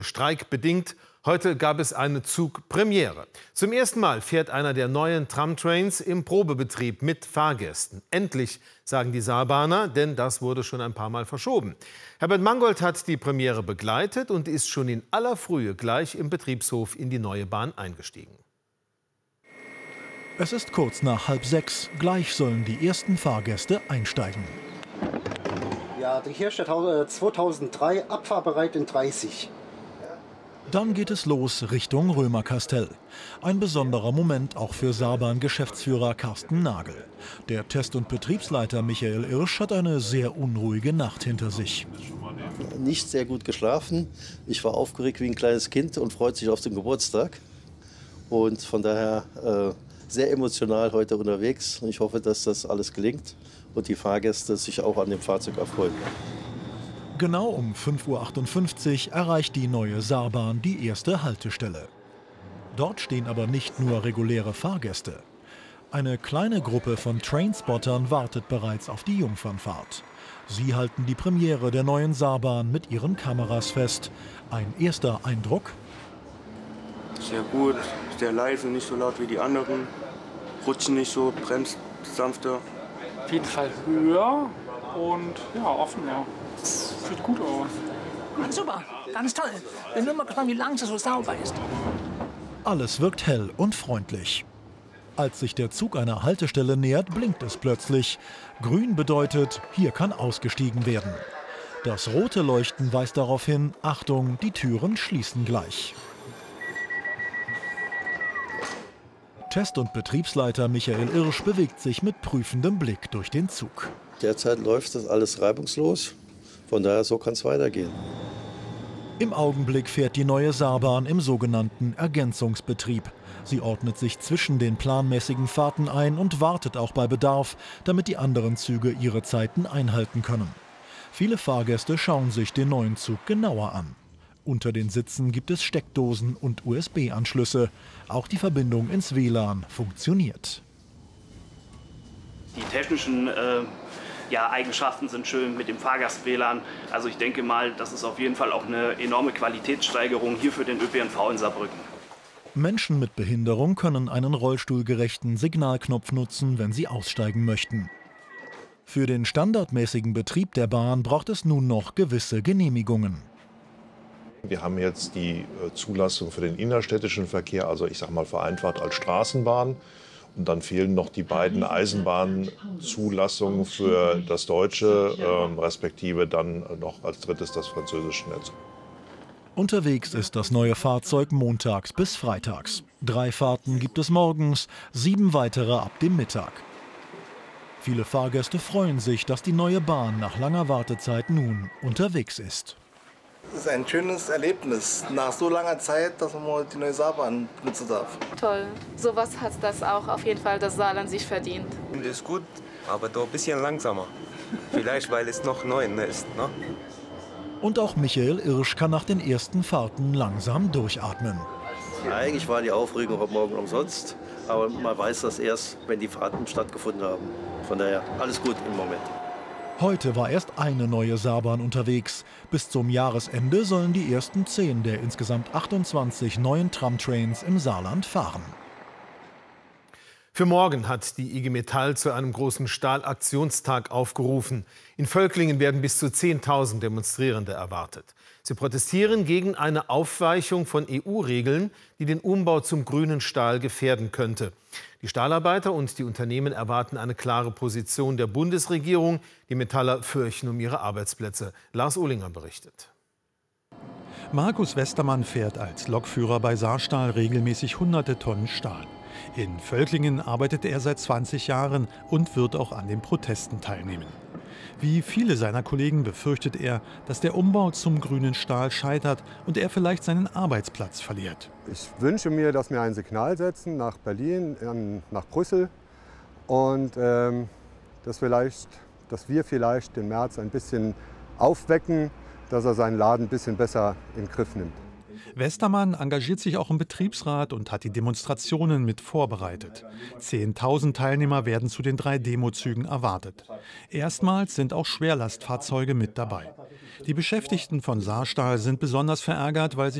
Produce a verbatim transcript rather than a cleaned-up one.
Streikbedingt. Heute gab es eine Zugpremiere. Zum ersten Mal fährt einer der neuen Tramtrains im Probebetrieb mit Fahrgästen. Endlich, sagen die Saarbahner, denn das wurde schon ein paar Mal verschoben. Herbert Mangold hat die Premiere begleitet und ist schon in aller Frühe gleich im Betriebshof in die neue Bahn eingestiegen. Es ist kurz nach halb sechs. Gleich sollen die ersten Fahrgäste einsteigen. Ja, hier steht zweitausenddrei, abfahrbereit in dreißig. Dann geht es los Richtung Römerkastell. Ein besonderer Moment auch für Saarbahn-Geschäftsführer Carsten Nagel. Der Test- und Betriebsleiter Michael Irsch hat eine sehr unruhige Nacht hinter sich. Nicht sehr gut geschlafen. Ich war aufgeregt wie ein kleines Kind und freut sich auf den Geburtstag. Und von daher äh, sehr emotional heute unterwegs. Ich hoffe, dass das alles gelingt und die Fahrgäste sich auch an dem Fahrzeug erfreuen. Genau um fünf Uhr achtundfünfzig erreicht die neue Saarbahn die erste Haltestelle. Dort stehen aber nicht nur reguläre Fahrgäste. Eine kleine Gruppe von Trainspottern wartet bereits auf die Jungfernfahrt. Sie halten die Premiere der neuen Saarbahn mit ihren Kameras fest. Ein erster Eindruck? Sehr gut, sehr leise, nicht so laut wie die anderen. Rutschen nicht so, bremst sanfter. Auf jeden Fall höher und ja, offener. Sieht gut aus. Super, ganz toll. Bin nur mal gespannt, wie lange es so sauber ist. Alles wirkt hell und freundlich. Als sich der Zug einer Haltestelle nähert, blinkt es plötzlich. Grün bedeutet, hier kann ausgestiegen werden. Das rote Leuchten weist darauf hin, Achtung, die Türen schließen gleich. Test- und Betriebsleiter Michael Irsch bewegt sich mit prüfendem Blick durch den Zug. Derzeit läuft das alles reibungslos. Von daher, so kann es weitergehen. Im Augenblick fährt die neue Saarbahn im sogenannten Ergänzungsbetrieb. Sie ordnet sich zwischen den planmäßigen Fahrten ein und wartet auch bei Bedarf, damit die anderen Züge ihre Zeiten einhalten können. Viele Fahrgäste schauen sich den neuen Zug genauer an. Unter den Sitzen gibt es Steckdosen und U S B-Anschlüsse. Auch die Verbindung ins W L A N funktioniert. Die technischen äh, ja, Eigenschaften sind schön mit dem Fahrgast-W L A N. Also ich denke mal, das ist auf jeden Fall auch eine enorme Qualitätssteigerung hier für den Ö P N V in Saarbrücken. Menschen mit Behinderung können einen rollstuhlgerechten Signalknopf nutzen, wenn sie aussteigen möchten. Für den standardmäßigen Betrieb der Bahn braucht es nun noch gewisse Genehmigungen. Wir haben jetzt die Zulassung für den innerstädtischen Verkehr, also ich sage mal vereinfacht als Straßenbahn. Und dann fehlen noch die beiden Eisenbahnzulassungen für das deutsche, äh, respektive dann noch als drittes das französische Netz. Unterwegs ist das neue Fahrzeug montags bis freitags. Drei Fahrten gibt es morgens, sieben weitere ab dem Mittag. Viele Fahrgäste freuen sich, dass die neue Bahn nach langer Wartezeit nun unterwegs ist. Es ist ein schönes Erlebnis, nach so langer Zeit, dass man mal die neue Saarbahn benutzen darf. Toll. Sowas hat das auch auf jeden Fall das Saarland sich verdient. Das ist gut, aber doch ein bisschen langsamer. Vielleicht, weil es noch neu ist. Ne? Und auch Michael Irsch kann nach den ersten Fahrten langsam durchatmen. Eigentlich war die Aufregung heute Morgen umsonst, aber man weiß das erst, wenn die Fahrten stattgefunden haben. Von daher alles gut im Moment. Heute war erst eine neue Saarbahn unterwegs. Bis zum Jahresende sollen die ersten zehn der insgesamt achtundzwanzig neuen Tramtrains im Saarland fahren. Für morgen hat die I G Metall zu einem großen Stahlaktionstag aufgerufen. In Völklingen werden bis zu zehntausend Demonstrierende erwartet. Sie protestieren gegen eine Aufweichung von E U-Regeln, die den Umbau zum grünen Stahl gefährden könnte. Die Stahlarbeiter und die Unternehmen erwarten eine klare Position der Bundesregierung. Die Metaller fürchten um ihre Arbeitsplätze. Lars Ohlinger berichtet. Markus Westermann fährt als Lokführer bei Saarstahl regelmäßig hunderte Tonnen Stahl. In Völklingen arbeitet er seit zwanzig Jahren und wird auch an den Protesten teilnehmen. Wie viele seiner Kollegen befürchtet er, dass der Umbau zum grünen Stahl scheitert und er vielleicht seinen Arbeitsplatz verliert. Ich wünsche mir, dass wir ein Signal setzen nach Berlin, nach Brüssel und ähm, dass, vielleicht, dass wir vielleicht den Merz ein bisschen aufwecken, dass er seinen Laden ein bisschen besser in den Griff nimmt. Westermann engagiert sich auch im Betriebsrat und hat die Demonstrationen mit vorbereitet. zehntausend Teilnehmer werden zu den drei Demozügen erwartet. Erstmals sind auch Schwerlastfahrzeuge mit dabei. Die Beschäftigten von Saarstahl sind besonders verärgert, weil sie